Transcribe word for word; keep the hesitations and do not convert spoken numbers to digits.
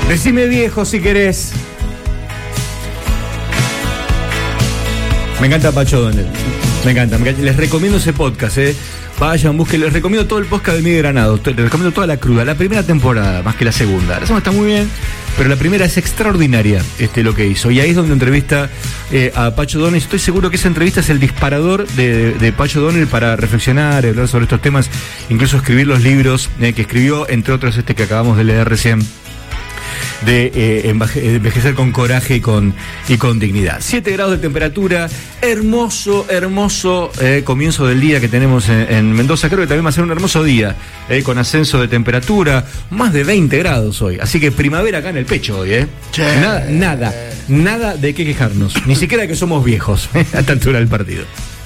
Decime viejo si querés. Me encanta Pacho Donel. Me encanta, me encanta. Les recomiendo ese podcast, eh. Vayan, busquen. Les recomiendo todo el podcast de Miguel Granados. Les recomiendo toda la cruda. La primera temporada, más que la segunda. La segunda está muy bien, pero la primera es extraordinaria, este, lo que hizo. Y ahí es donde entrevista eh, a Pacho Donel. Estoy seguro que esa entrevista es el disparador de, de, de Pacho Donel para reflexionar, hablar sobre estos temas, incluso escribir los libros eh, que escribió, entre otros este que acabamos de leer recién, de eh, envejecer con coraje y con, y con dignidad. siete grados de temperatura, hermoso, hermoso eh, comienzo del día que tenemos en, en Mendoza. Creo que también va a ser un hermoso día, eh, con ascenso de temperatura, más de veinte grados hoy. Así que primavera acá en el pecho hoy, ¿eh? Che. Nada, nada, nada de qué quejarnos, ni siquiera de que somos viejos a esta altura del partido.